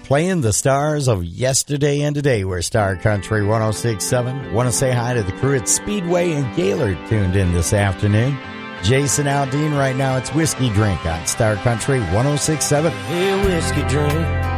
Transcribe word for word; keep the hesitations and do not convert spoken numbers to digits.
playing the stars of yesterday and today. We're Star Country one oh six point seven. Want to say hi to the crew at Speedway and Gaylord tuned in this afternoon. Jason Aldean, right now it's Whiskey Drink on Star Country one oh six point seven. Hey, whiskey drink.